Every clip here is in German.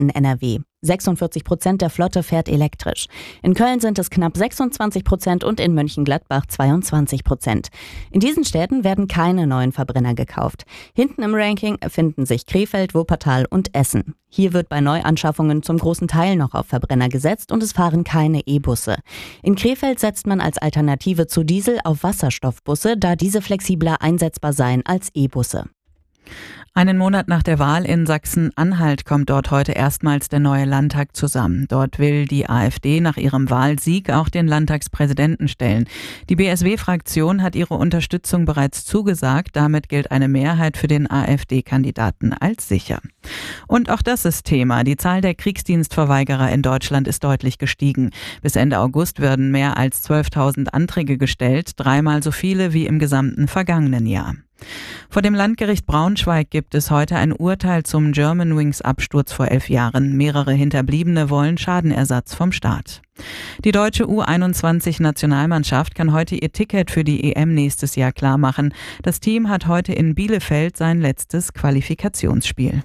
gesamten NRW. 46% der Flotte fährt elektrisch. In Köln sind es knapp 26% und in Mönchengladbach 22%. In diesen Städten werden keine neuen Verbrenner gekauft. Hinten im Ranking finden sich Krefeld, Wuppertal und Essen. Hier wird bei Neuanschaffungen zum großen Teil noch auf Verbrenner gesetzt und es fahren keine E-Busse. In Krefeld setzt man als Alternative zu Diesel auf Wasserstoffbusse, da diese flexibler einsetzbar seien als E-Busse. Einen Monat nach der Wahl in Sachsen-Anhalt kommt dort heute erstmals der neue Landtag zusammen. Dort will die AfD nach ihrem Wahlsieg auch den Landtagspräsidenten stellen. Die BSW-Fraktion hat ihre Unterstützung bereits zugesagt. Damit gilt eine Mehrheit für den AfD-Kandidaten als sicher. Und auch das ist Thema. Die Zahl der Kriegsdienstverweigerer in Deutschland ist deutlich gestiegen. Bis Ende August werden mehr als 12.000 Anträge gestellt, 3-mal so viele wie im gesamten vergangenen Jahr. Vor dem Landgericht Braunschweig gibt es heute ein Urteil zum Germanwings-Absturz vor 11 Jahren. Mehrere Hinterbliebene wollen Schadenersatz vom Staat. Die deutsche U21-Nationalmannschaft kann heute ihr Ticket für die EM nächstes Jahr klarmachen. Das Team hat heute in Bielefeld sein letztes Qualifikationsspiel.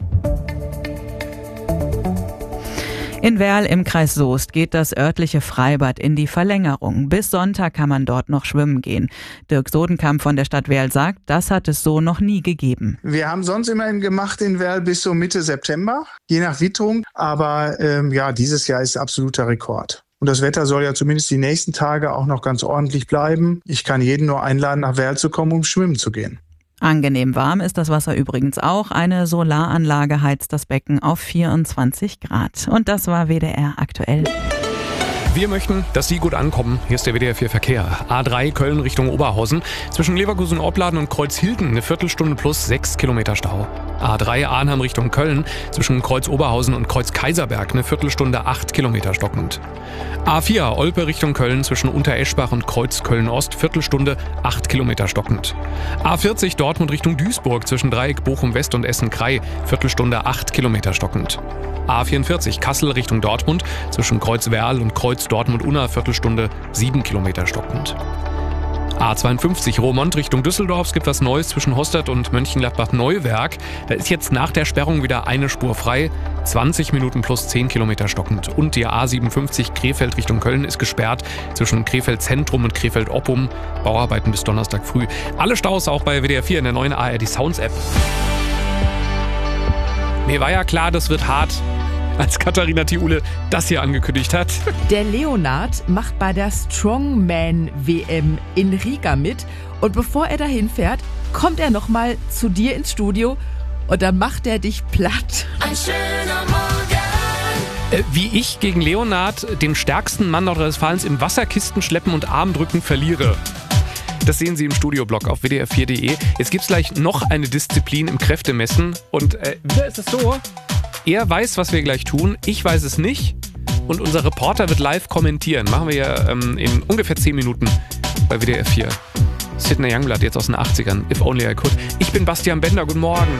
In Werl im Kreis Soest geht das örtliche Freibad in die Verlängerung. Bis Sonntag kann man dort noch schwimmen gehen. Dirk Sodenkamp von der Stadt Werl sagt, das hat es so noch nie gegeben. Wir haben sonst immerhin gemacht in Werl bis so Mitte September, je nach Witterung. Aber dieses Jahr ist absoluter Rekord. Und das Wetter soll ja zumindest die nächsten Tage auch noch ganz ordentlich bleiben. Ich kann jeden nur einladen, nach Werl zu kommen, um schwimmen zu gehen. Angenehm warm ist das Wasser übrigens auch. Eine Solaranlage heizt das Becken auf 24 Grad. Und das war WDR aktuell. Wir möchten, dass Sie gut ankommen. Hier ist der WDR 4 Verkehr. A3 Köln Richtung Oberhausen. Zwischen Leverkusen-Opladen und Kreuzhilden eine Viertelstunde plus 6 Kilometer Stau. A3 Arnhem Richtung Köln. Zwischen Kreuz Oberhausen und Kreuz Kaiserberg eine Viertelstunde 8 Kilometer stockend. A4 Olpe Richtung Köln. Zwischen Untereschbach und Kreuz Köln-Ost. Viertelstunde 8 Kilometer stockend. A40 Dortmund Richtung Duisburg. Zwischen Dreieck Bochum West und Essen-Krei. Viertelstunde 8 Kilometer stockend. A44 Kassel Richtung Dortmund. Zwischen Kreuz Werl und Kreuz Dortmund-Unna Viertelstunde 7 Kilometer stockend. A52 Roermond Richtung Düsseldorf. Es gibt was Neues zwischen Hostert und Mönchengladbach-Neuwerk. Da ist jetzt nach der Sperrung wieder eine Spur frei. 20 Minuten plus 10 Kilometer stockend. Und die A57 Krefeld Richtung Köln ist gesperrt. Zwischen Krefeld Zentrum und Krefeld Oppum. Bauarbeiten bis Donnerstag früh. Alle Staus auch bei WDR 4 in der neuen ARD Sounds App. Mir war ja klar, das wird hart, als Katharina Thiule das hier angekündigt hat. Der Leonard macht bei der Strongman-WM in Riga mit. Und bevor er dahin fährt, kommt er nochmal zu dir ins Studio und dann macht er dich platt. Ein schöner Morgen. Wie ich gegen Leonard, den stärksten Mann Nordrhein-Westfalens, im Wasserkistenschleppen und Armdrücken verliere. Das sehen Sie im Studioblog auf wdr4.de. Jetzt gibt es gleich noch eine Disziplin im Kräftemessen. Und wieder ist es so, er weiß, was wir gleich tun, ich weiß es nicht. Und unser Reporter wird live kommentieren. Machen wir ja in ungefähr 10 Minuten bei WDR 4. Sidney Youngblood jetzt aus den 80ern. If Only I Could. Ich bin Bastian Bender, guten Morgen.